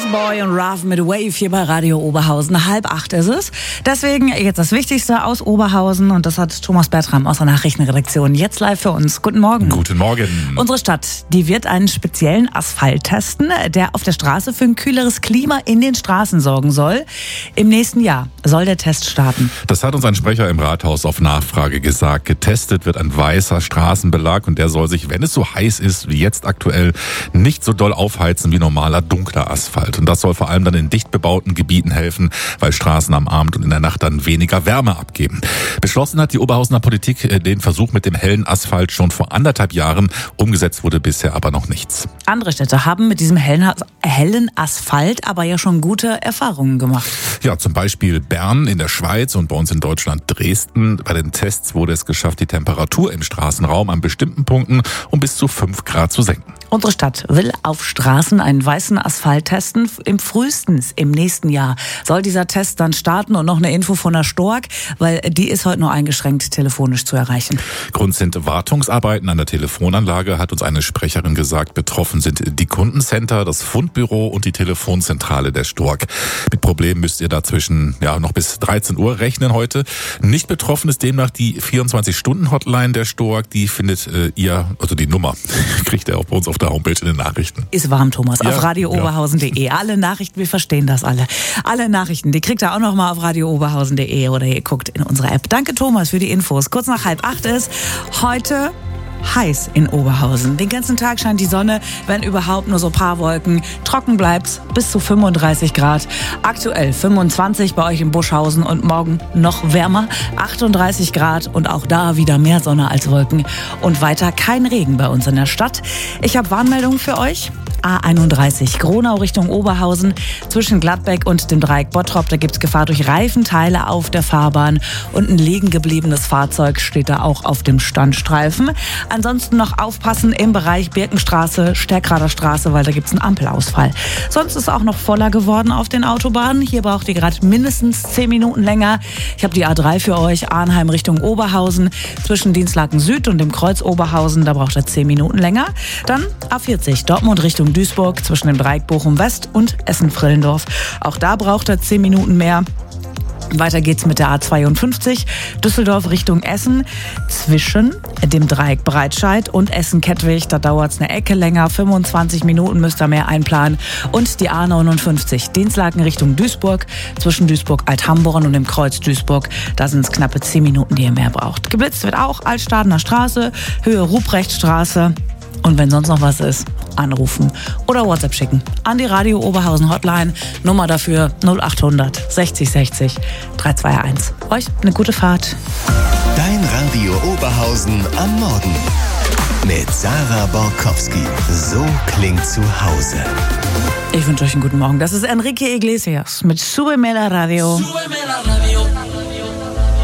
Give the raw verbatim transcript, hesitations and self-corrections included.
Boy und Rav mit Wave hier bei Radio Oberhausen. Halb acht ist es. Deswegen jetzt das Wichtigste aus Oberhausen und das hat Thomas Bertram aus der Nachrichtenredaktion jetzt live für uns. Guten Morgen. Guten Morgen. Unsere Stadt, die wird einen speziellen Asphalt testen, der auf der Straße für ein kühleres Klima in den Straßen sorgen soll. Im nächsten Jahr soll der Test starten. Das hat uns ein Sprecher im Rathaus auf Nachfrage gesagt. Getestet wird ein weißer Straßenbelag und der soll sich, wenn es so heiß ist wie jetzt aktuell, nicht so doll aufheizen wie normaler dunkler Asphalt. Und das soll vor allem dann in dicht bebauten Gebieten helfen, weil Straßen am Abend und in der Nacht dann weniger Wärme abgeben. Beschlossen hat die Oberhausener Politik den Versuch mit dem hellen Asphalt schon vor anderthalb Jahren. Umgesetzt wurde bisher aber noch nichts. Andere Städte haben mit diesem hellen, hellen Asphalt aber ja schon gute Erfahrungen gemacht. Ja, zum Beispiel Bern in der Schweiz und bei uns in Deutschland Dresden. Bei den Tests wurde es geschafft, die Temperatur im Straßenraum an bestimmten Punkten um bis zu fünf Grad zu senken. Unsere Stadt will auf Straßen einen weißen Asphalt testen. Im frühestens im nächsten Jahr soll dieser Test dann starten. Und noch eine Info von der Stork, weil die ist heute nur eingeschränkt telefonisch zu erreichen. Grund sind Wartungsarbeiten an der Telefonanlage, hat uns eine Sprecherin gesagt. Betroffen sind die Kundencenter, das Fundbüro und die Telefonzentrale der Stork. Mit Problemen müsst ihr da zwischen ja, noch bis dreizehn Uhr rechnen heute. Nicht betroffen ist demnach die vierundzwanzig-Stunden-Hotline der Stork. Die findet äh, ihr, also die Nummer, kriegt ihr auch bei uns auf der Homepage in den Nachrichten. Ist warm, Thomas, ja, auf radio oberhausen punkt de. Ja. Alle Nachrichten, wir verstehen das alle. Alle Nachrichten, die kriegt ihr auch noch mal auf radio oberhausen punkt de oder ihr guckt in unsere App. Danke, Thomas, für die Infos. Kurz nach halb acht ist heute heiß in Oberhausen. Den ganzen Tag scheint die Sonne, wenn überhaupt nur so ein paar Wolken. Trocken bleibt's bis zu fünfunddreißig Grad. Aktuell fünfundzwanzig bei euch in Buschhausen und morgen noch wärmer, achtunddreißig Grad und auch da wieder mehr Sonne als Wolken. Und weiter kein Regen bei uns in der Stadt. Ich habe Warnmeldungen für euch. A einunddreißig, Gronau Richtung Oberhausen, zwischen Gladbeck und dem Dreieck Bottrop, da gibt's Gefahr durch Reifenteile auf der Fahrbahn und ein liegen gebliebenes Fahrzeug steht da auch auf dem Standstreifen. Ansonsten noch aufpassen im Bereich Birkenstraße, Stärkrader Straße, weil da gibt's einen Ampelausfall. Sonst ist auch noch voller geworden auf den Autobahnen. Hier braucht ihr gerade mindestens zehn Minuten länger. Ich habe die A drei für euch, Arnheim Richtung Oberhausen, zwischen Dienstlaken Süd und dem Kreuz Oberhausen, da braucht ihr zehn Minuten länger. Dann A vierzig, Dortmund Richtung Duisburg, zwischen dem Dreieck Bochum West und Essen-Frillendorf. Auch da braucht er zehn Minuten mehr. Weiter geht's mit der A zweiundfünfzig, Düsseldorf Richtung Essen, zwischen dem Dreieck Breitscheid und Essen-Kettwig. Da dauert's eine Ecke länger, fünfundzwanzig Minuten müsst ihr mehr einplanen. Und die A neunundfünfzig, Dienstlaken Richtung Duisburg, zwischen Duisburg-Althamborn und dem Kreuz Duisburg. Da sind's knappe zehn Minuten, die ihr mehr braucht. Geblitzt wird auch Altstadener Straße, Höhe Ruprechtstraße. Und wenn sonst noch was ist, anrufen oder WhatsApp schicken an die Radio Oberhausen Hotline. Nummer dafür null achthundert sechzig sechzig dreihunderteinundzwanzig. Euch eine gute Fahrt. Dein Radio Oberhausen am Morgen. Mit Sarah Borkowski. So klingt zu Hause. Ich wünsche euch einen guten Morgen. Das ist Enrique Iglesias mit Sube Me la Radio. Súbeme la radio.